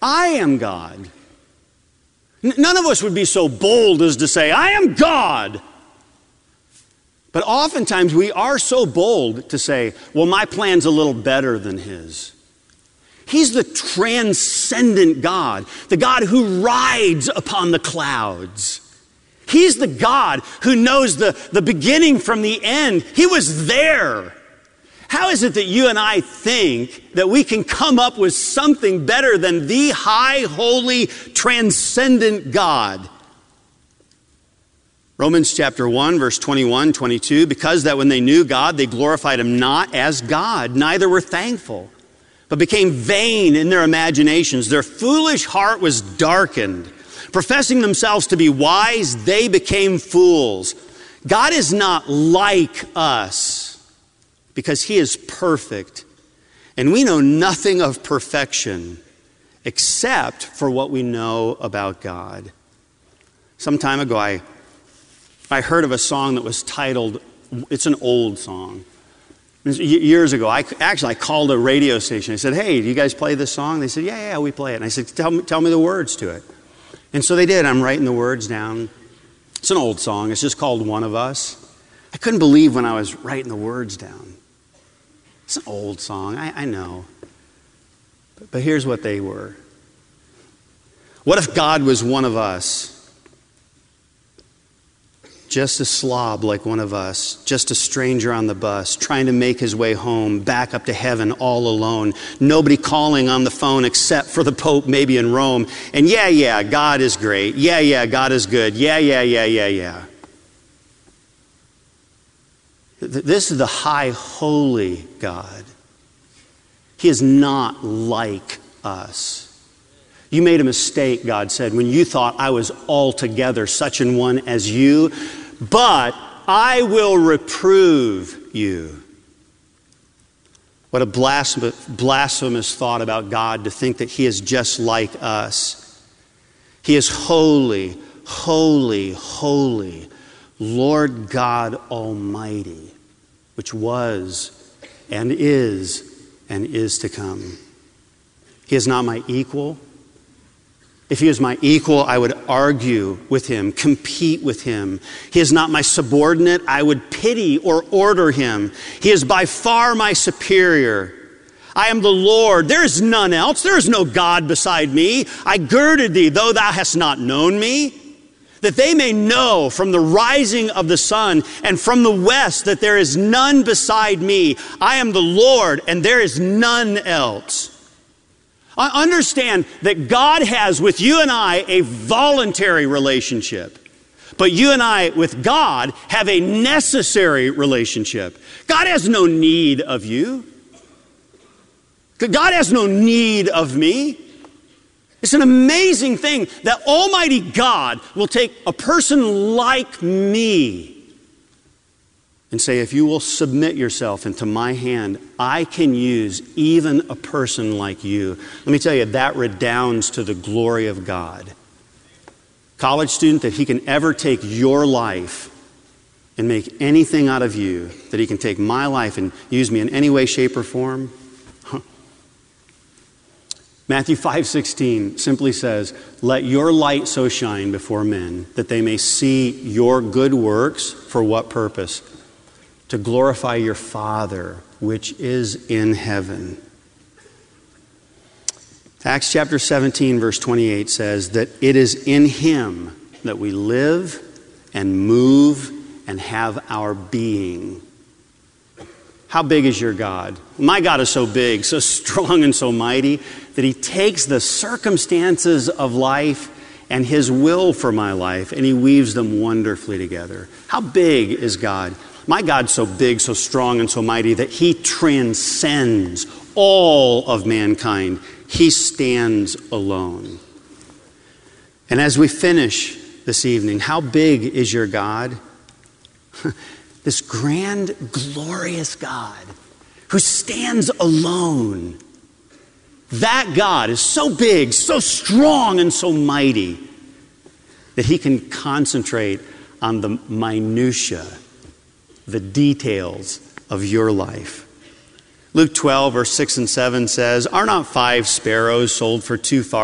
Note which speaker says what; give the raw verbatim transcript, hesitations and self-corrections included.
Speaker 1: I am God. N- none of us would be so bold as to say, I am God. But oftentimes we are so bold to say, well, my plan's a little better than his. He's the transcendent God, the God who rides upon the clouds. He's the God who knows the, the beginning from the end. He was there. How is it that you and I think that we can come up with something better than the high, holy, transcendent God? Romans chapter one, verse twenty-one, twenty-two, because that when they knew God, they glorified him not as God, neither were thankful, but became vain in their imaginations. Their foolish heart was darkened. Professing themselves to be wise, they became fools. God is not like us because he is perfect. And we know nothing of perfection except for what we know about God. Some time ago, I, I heard of a song that was titled, it's an old song. Years ago, I actually I called a radio station. I said, hey, do you guys play this song? They said, yeah, yeah, we play it. And I said, tell me, tell me the words to it. And so they did. I'm writing the words down. It's an old song. It's just called One of Us. I couldn't believe when I was writing the words down. It's an old song. I, I know. But, but here's what they were. What if God was one of us? Just a slob like one of us, just a stranger on the bus, trying to make his way home, back up to heaven all alone. Nobody calling on the phone except for the Pope maybe in Rome. And yeah, yeah, God is great. Yeah, yeah, God is good. Yeah, yeah, yeah, yeah, yeah. This is the high, holy God. He is not like us. You made a mistake, God said, when you thought I was altogether such an one as you, but I will reprove you. What a blasphemous thought about God to think that he is just like us. He is holy, holy, holy, Lord God Almighty, which was and is and is to come. He is not my equal. If he was my equal, I would argue with him, compete with him. He is not my subordinate. I would pity or order him. He is by far my superior. I am the Lord. There is none else. There is no God beside me. I girded thee, though thou hast not known me, that they may know from the rising of the sun and from the west that there is none beside me. I am the Lord, and there is none else. Understand that God has with you and I a voluntary relationship. But you and I with God have a necessary relationship. God has no need of you. God has no need of me. It's an amazing thing that Almighty God will take a person like me and say, if you will submit yourself into my hand, I can use even a person like you. Let me tell you, that redounds to the glory of God. College student, that he can ever take your life and make anything out of you, that he can take my life and use me in any way, shape, or form. Huh. Matthew five sixteen simply says, let your light so shine before men that they may see your good works. For what purpose? To glorify your Father, which is in heaven. Acts chapter seventeen, verse twenty-eight says that it is in him that we live and move and have our being. How big is your God? My God is so big, so strong, and so mighty that he takes the circumstances of life and his will for my life, and he weaves them wonderfully together. How big is God? My God's so big, so strong, and so mighty that he transcends all of mankind. He stands alone. And as we finish this evening, how big is your God? This grand, glorious God who stands alone. That God is so big, so strong, and so mighty that he can concentrate on the minutiae, the details of your life. Luke twelve, verse six and seven says, are not five sparrows sold for two